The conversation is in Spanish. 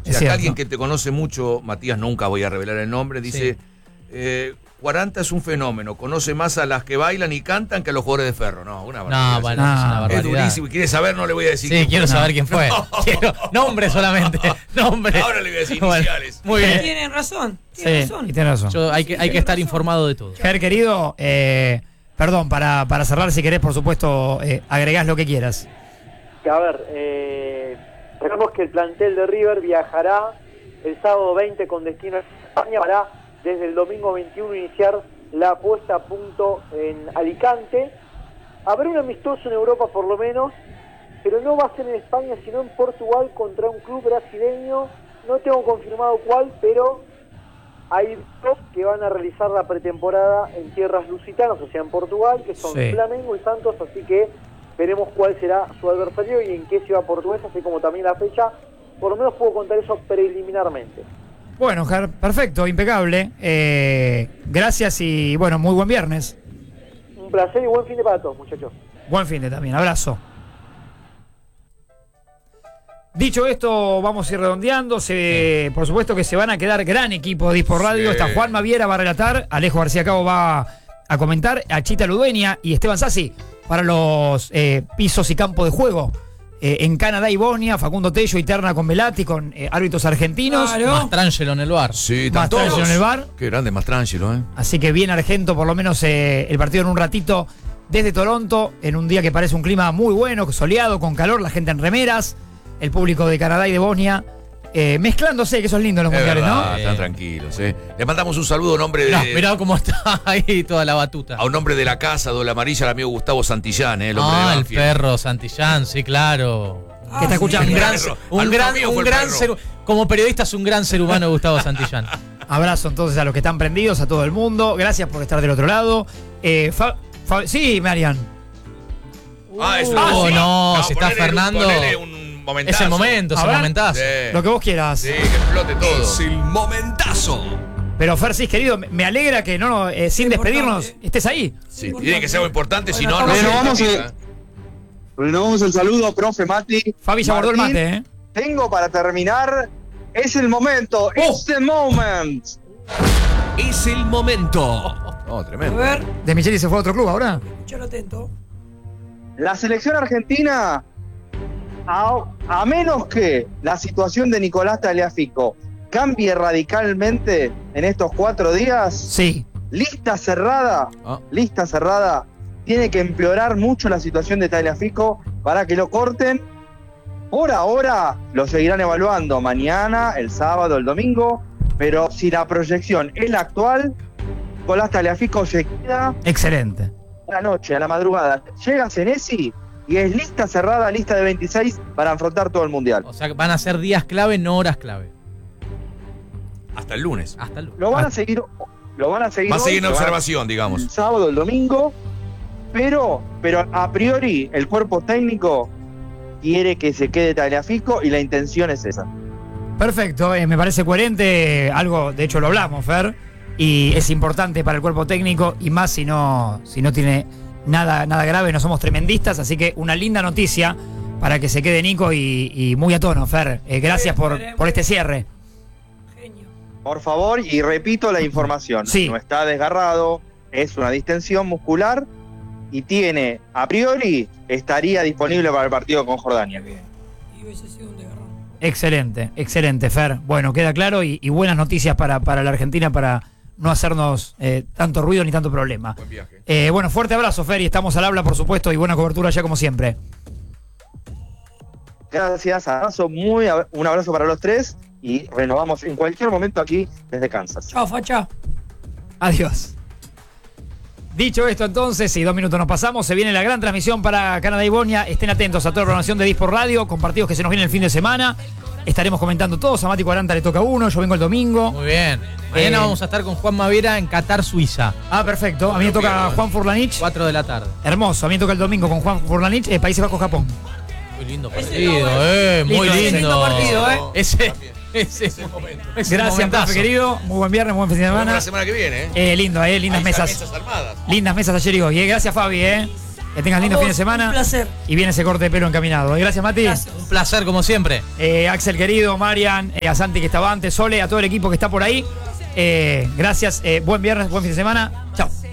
Y acá alguien que te conoce mucho, Matías, nunca voy a revelar el nombre, dice, Quaranta es un fenómeno, conoce más a las que bailan y cantan que a los jugadores de Ferro. No, una barbaridad. No, bueno, es una barbaridad. Es durísimo, y quiere saber, no le voy a decir. Sí, quiero saber quién fue. Quiero, nombre solamente, nombre. Ahora le voy a decir iniciales. Muy bien. Tienen razón, Y tiene razón. Hay que estar informado de todo. Ger, querido, perdón, para cerrar, si querés, por supuesto, agregás lo que quieras. A ver, recordemos que el plantel de River viajará el sábado 20 con destino a España para desde el domingo 21 iniciar la puesta a punto en Alicante. Habrá un amistoso en Europa por lo menos, pero no va a ser en España sino en Portugal contra un club brasileño. No tengo confirmado cuál, pero hay dos que van a realizar la pretemporada en tierras lusitanas, o sea en Portugal, que son Flamengo y Santos, así que veremos cuál será su adversario y en qué ciudad portuguesa, así como también la fecha. Por lo menos puedo contar eso preliminarmente. Bueno, Ger, perfecto, impecable. Gracias y bueno, muy buen viernes. Un placer y buen fin de para todos, muchachos. Buen fin de también, abrazo. Dicho esto, vamos a ir redondeando. Por supuesto que se van a quedar gran equipo de Dispor Radio. Está Juan Maviera, va a relatar, Alejo García Cabo va a comentar, a Chita Ludueña y Esteban Sassi para los pisos y campo de juego. En Canadá y Bosnia, Facundo Tello y Terna con Velati, con árbitros argentinos. Claro. Mastrangelo en el bar. Sí, Mastrangelo en el bar. Qué grande Mastrangelo, Así que bien Argento, por lo menos el partido en un ratito desde Toronto, en un día que parece un clima muy bueno, soleado, con calor, la gente en remeras, el público de Canadá y de Bosnia mezclándose, que eso es lindo en los mundiales, verdad, ¿no? Están tranquilos, Le mandamos un saludo a nombre de... Mirá cómo está ahí toda la batuta. A un nombre de la casa, Doble Amarilla, al amigo Gustavo Santillán, el hombre de el perro Santillán, sí, claro. Que está escuchando. Un gran ser, como periodista es un gran ser humano Gustavo Santillán. Abrazo entonces a los que están prendidos, a todo el mundo. Gracias por estar del otro lado. Sí, Marian. Si está Fernando... Es el momento, es el momentazo. Lo que vos quieras. Sí, que explote todo. Es el momentazo. Pero Fersis, querido, me alegra que sin despedirnos estés ahí. Sí, tiene que ser algo importante, si no, renovamos el saludo, profe Mati. Fabi ya guardó el mate, Tengo para terminar, es el momento, it's the moment. Es el momento. Tremendo. A ver, De Micheli se fue a otro club ahora. escuchalo atento. La selección argentina, a menos que la situación de Nicolás Tagliafico cambie radicalmente en estos 4 días, lista cerrada, tiene que empeorar mucho la situación de Tagliafico para que lo corten. Por ahora lo seguirán evaluando mañana, el sábado, el domingo, pero si la proyección es la actual, Nicolás Tagliafico se queda. Excelente. A la noche, a la madrugada, llega Senesi y es lista cerrada, lista de 26 para afrontar todo el mundial. O sea, van a ser días clave, no horas clave. Hasta el lunes. Lo van a seguir. Va a seguir en observación, digamos. El sábado, el domingo, pero a priori el cuerpo técnico quiere que se quede Tagliafico y la intención es esa. Perfecto, me parece coherente, algo, de hecho lo hablamos, Fer, y es importante para el cuerpo técnico y más si no tiene nada grave, no somos tremendistas, así que una linda noticia para que se quede Nico y muy a tono, Fer. Gracias por este cierre. Por favor, y repito la información, no está desgarrado, es una distensión muscular y tiene, a priori, estaría disponible para el partido con Jordania. Excelente, Fer. Bueno, queda claro y buenas noticias para la Argentina para no hacernos tanto ruido ni tanto problema. Buen viaje. Bueno, fuerte abrazo, Fer, y estamos al habla, por supuesto, y buena cobertura ya como siempre. Gracias, abrazo, un abrazo para los tres y renovamos en cualquier momento aquí desde Kansas. Chao, facha. Adiós. Dicho esto entonces, y 2 minutos nos pasamos, se viene la gran transmisión para Canadá y Bosnia. Estén atentos a toda la programación de Dispor Radio, con partidos que se nos vienen el fin de semana. Estaremos comentando todos, a Mati Quaranta le toca uno, yo vengo el domingo. Muy bien. Mañana vamos a estar con Juan Maviera en Qatar, Suiza. Perfecto. A mí me toca Juan Furlanich. 4 de la tarde. Hermoso. A mí me toca el domingo con Juan Furlanich, Países Bajos, Japón. Muy lindo partido, muy lindo partido, Ese Gracias, profe querido. Muy buen viernes, muy buen fin de semana. La semana que viene, Lindo, lindas mesas. Mesas armadas. Lindas mesas ayer y hoy. Gracias, Fabi, Que tengas lindo fin de semana. Un placer. Y viene ese corte de pelo encaminado. Gracias, Mati. Gracias. Un placer, como siempre. Axel querido, Marian, a Santi que estaba antes, Sole, a todo el equipo que está por ahí. Gracias. Buen viernes, buen fin de semana. Chao.